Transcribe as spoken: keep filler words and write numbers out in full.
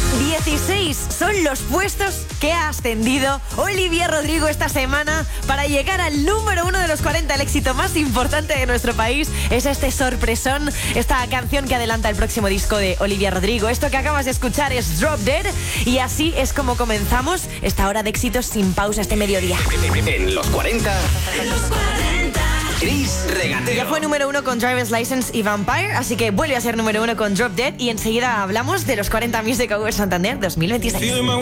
dieciséis son los puestos que ha ascendido Olivia Rodrigo esta semana para llegar al número uno de los cuarenta, el éxito más importante de nuestro país. Es este sorpresón, esta canción que adelanta el próximo disco de Olivia Rodrigo. Esto que acabas de escuchar es Drop Dead y así es como comenzamos esta hora de éxitos sin pausa este mediodía. En los cuarenta, en los cuarenta, Chris Regatero. Ya fue número uno con Driver's License y Vampire, así que vuelve a ser número uno con Drop Dead y enseguida hablamos de los cuarenta Music Awards Santander dos mil veintiséis.